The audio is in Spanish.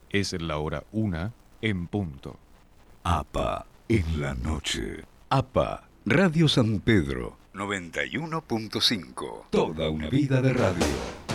Es la hora 1 en punto. APA en la noche. APA, Radio San Pedro 91.5. Toda una vida de radio.